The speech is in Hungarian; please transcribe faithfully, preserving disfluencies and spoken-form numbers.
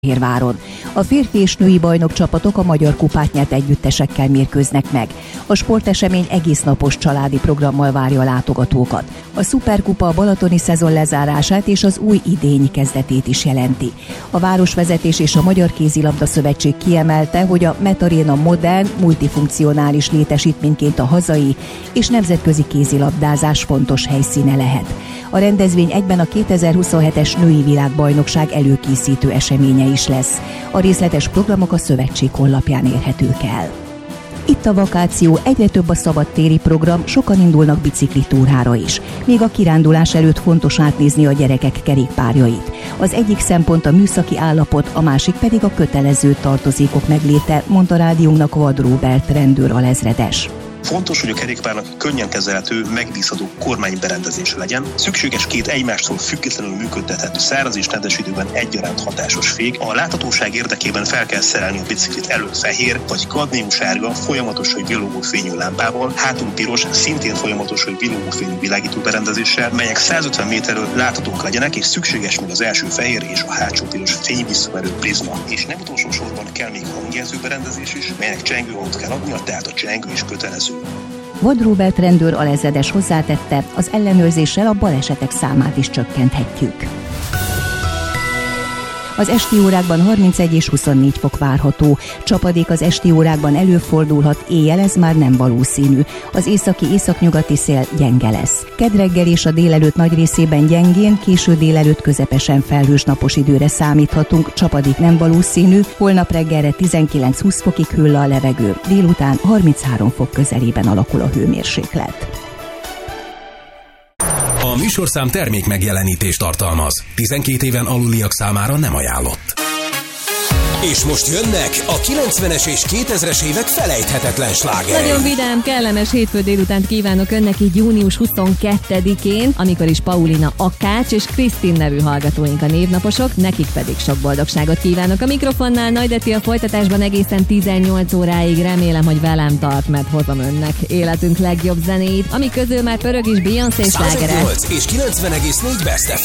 Fehérváron. A férfi és női bajnok csapatok a magyar kupát nyert együttesekkel mérkőznek meg. A sportesemény egész napos családi programmal várja a látogatókat. A szuperkupa a balatoni szezon lezárását és az új idény kezdetét is jelenti. A városvezetés és a Magyar Kézilabda Szövetség kiemelte, hogy a Metaréna modern, multifunkcionális létesítményként a hazai és nemzetközi kézilabdázás fontos helyszíne lehet. A rendezvény egyben a kétezer-huszonhetes női világbajnokság előkészítő eseménye is lesz. A részletes programok a szövetség honlapján érhetők el. Itt a vakáció, egyre több a szabadtéri program, sokan indulnak biciklitúrára is. Még a kirándulás előtt fontos átnézni a gyerekek kerékpárjait. Az egyik szempont a műszaki állapot, a másik pedig a kötelező tartozékok megléte, mondta rádiónknak Vad Róbert rendőr alezredes. Fontos, hogy a kerékpárnak könnyen kezelhető, megbízható kormányberendezése legyen. Szükséges két egymástól függetlenül működtethető száraz és nedves időben egyaránt hatásos fék. A láthatóság érdekében fel kell szerelni a biciklit elő fehér vagy kadmiumsárga, folyamatosan villogó fényű lámpával, hátul piros, szintén folyamatosan villogó fényű világító berendezéssel, melyek százötven méterről láthatók legyenek, és szükséges még az első fehér és a hátsó piros fényvisszaverő prizma. És nem utolsó sorban kell még hangjelző berendezés is, melynek csengőhangot kell adnia, tehát a csengő is kötelező. Vad Róbert rendőr alezredes hozzátette, az ellenőrzéssel a balesetek számát is csökkenthetjük. Az esti órákban harmincegy és huszonnégy fok várható. Csapadék az esti órákban előfordulhat, éjjel ez már nem valószínű. Az északi északnyugati szél gyenge lesz. Kedd reggel és a délelőtt nagy részében gyengén, késő délelőtt közepesen felhős napos időre számíthatunk, csapadék nem valószínű, holnap reggelre tizenkilenc-húsz fokig hűl a levegő, délután harminchárom fok közelében alakul a hőmérséklet. A műsorszám termék megjelenítést tartalmaz. tizenkét éven aluliak számára nem ajánlott. És most jönnek a kilencvenes és kétezres évek felejthetetlen slágerei. Nagyon vidám, kellemes hétfő délutánt kívánok önnek így június huszonkettedikén, amikor is Paulina Akács és Krisztin nevű hallgatóink a névnaposok, nekik pedig sok boldogságot kívánok. A mikrofonnál Nagy Deti, a folytatásban egészen tizennyolc óráig, remélem, hogy velem tart, mert hozom önnek életünk legjobb zenéit, ami közül már pörög is Beyoncé slágere. száznyolc és kilencven egész négy Best